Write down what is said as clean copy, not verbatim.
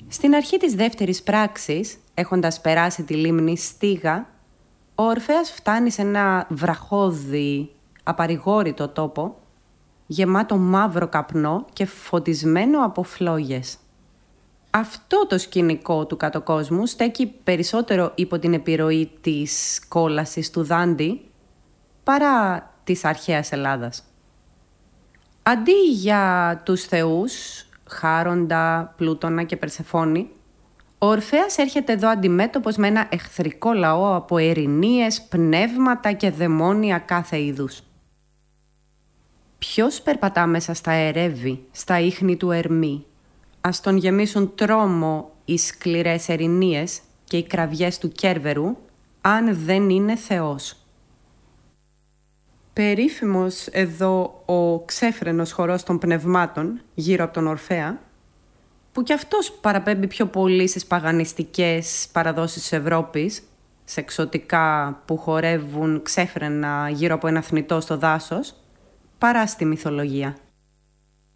Στην αρχή της δεύτερης πράξης, έχοντας περάσει τη λίμνη Στίγα, ο Ορφέας φτάνει σε ένα βραχώδη, απαρηγόρητο τόπο, γεμάτο μαύρο καπνό και φωτισμένο από φλόγες. Αυτό το σκηνικό του κατοκόσμου στέκει περισσότερο υπό την επιρροή της κόλασης του Δάντη παρά της αρχαίας Ελλάδας. Αντί για τους θεούς, Χάροντα, Πλούτονα και Περσεφόνη, ο Ορφέας έρχεται εδώ αντιμέτωπος με ένα εχθρικό λαό από ερηνίες, πνεύματα και δαιμόνια κάθε είδους. Ποιος περπατά μέσα στα ερεύη, στα ίχνη του Ερμή? Ας τον γεμίσουν τρόμο οι σκληρές ερηνίες και οι κραυγές του Κέρβερου, αν δεν είναι Θεός. Περίφημος εδώ ο ξέφρενος χορός των πνευμάτων γύρω από τον Ορφέα, που κι αυτός παραπέμπει πιο πολύ στις παγανιστικές παραδόσεις της Ευρώπης, σε εξωτικά που χορεύουν ξέφρενα γύρω από ένα θνητό στο δάσος, παρά στη μυθολογία.